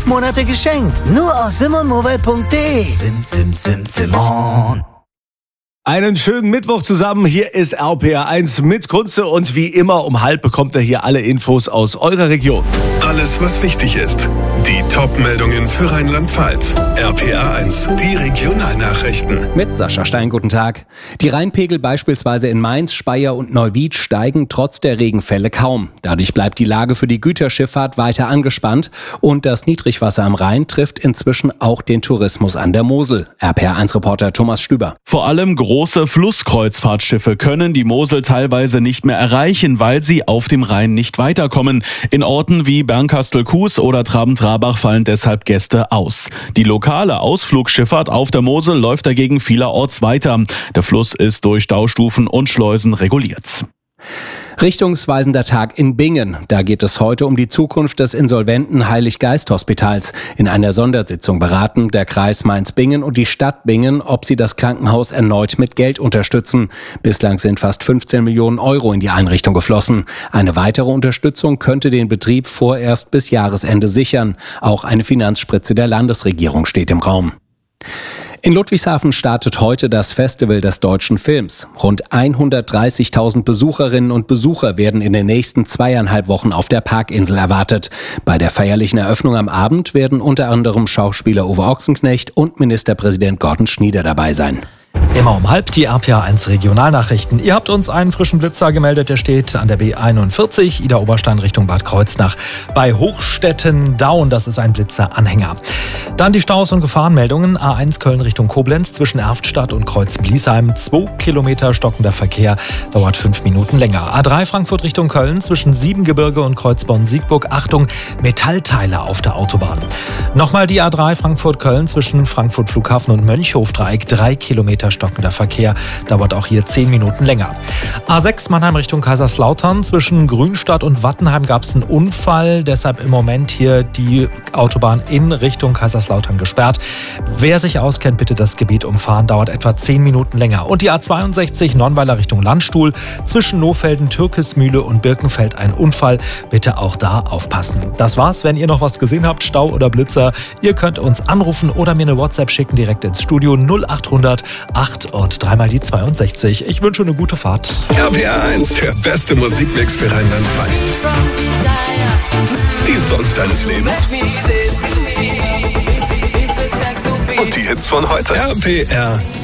5 Monate geschenkt. Nur aus simonmobile.de. Simon. Einen schönen Mittwoch zusammen. Hier ist RPR1 mit Kunze und wie immer um 12 bekommt ihr hier alle Infos aus eurer Region. Alles, was wichtig ist. Die Top-Meldungen für Rheinland-Pfalz. RPR1, die Regionalnachrichten. Mit Sascha Stein, guten Tag. Die Rheinpegel beispielsweise in Mainz, Speyer und Neuwied steigen trotz der Regenfälle kaum. Dadurch bleibt die Lage für die Güterschifffahrt weiter angespannt und das Niedrigwasser am Rhein trifft inzwischen auch den Tourismus an der Mosel. RPR1-Reporter Thomas Stüber. Vor allem große Flusskreuzfahrtschiffe können die Mosel teilweise nicht mehr erreichen, weil sie auf dem Rhein nicht weiterkommen. In Orten wie Bernkastel-Kues oder Traben-Trarbach fallen deshalb Gäste aus. Die lokale Ausflugsschifffahrt auf der Mosel läuft dagegen vielerorts weiter. Der Fluss ist durch Staustufen und Schleusen reguliert. Richtungsweisender Tag in Bingen. Da geht es heute um die Zukunft des insolventen Heilig-Geist-Hospitals. In einer Sondersitzung beraten der Kreis Mainz-Bingen und die Stadt Bingen, ob sie das Krankenhaus erneut mit Geld unterstützen. Bislang sind fast 15 Millionen Euro in die Einrichtung geflossen. Eine weitere Unterstützung könnte den Betrieb vorerst bis Jahresende sichern. Auch eine Finanzspritze der Landesregierung steht im Raum. In Ludwigshafen startet heute das Festival des deutschen Films. Rund 130.000 Besucherinnen und Besucher werden in den nächsten 2,5 Wochen auf der Parkinsel erwartet. Bei der feierlichen Eröffnung am Abend werden unter anderem Schauspieler Uwe Ochsenknecht und Ministerpräsident Gordon Schnieder dabei sein. Immer um 12 die RPR1 Regionalnachrichten. Ihr habt uns einen frischen Blitzer gemeldet, der steht an der B41, Ida Oberstein Richtung Bad Kreuznach bei Hochstetten-Daun. Das ist ein Blitzeranhänger. Dann die Staus und Gefahrenmeldungen. A1 Köln Richtung Koblenz zwischen Erftstadt und Kreuz-Bliesheim. 2 Kilometer stockender Verkehr, dauert 5 Minuten länger. A3 Frankfurt Richtung Köln zwischen Siebengebirge und Kreuzborn-Siegburg. Achtung, Metallteile auf der Autobahn. Nochmal die A3 Frankfurt-Köln zwischen Frankfurt Flughafen und Mönchhofdreieck. 3 Kilometer stockender Verkehr, dauert auch hier 10 Minuten länger. A6 Mannheim Richtung Kaiserslautern. Zwischen Grünstadt und Wattenheim gab es einen Unfall. Deshalb im Moment hier die Autobahn in Richtung Kaiserslautern gesperrt. Wer sich auskennt, bitte das Gebiet umfahren. Dauert etwa 10 Minuten länger. Und die A62 Nonnweiler Richtung Landstuhl. Zwischen Nohfelden, Türkismühle und Birkenfeld ein Unfall. Bitte auch da aufpassen. Das war's. Wenn ihr noch was gesehen habt, Stau oder Blitzer, ihr könnt uns anrufen oder mir eine WhatsApp schicken direkt ins Studio 0800 8 und 3 die 62. Ich wünsche eine gute Fahrt. RPR1, der beste Musikmix für Rheinland-Pfalz. Die Songs deines Lebens. Und die Hits von heute. RPR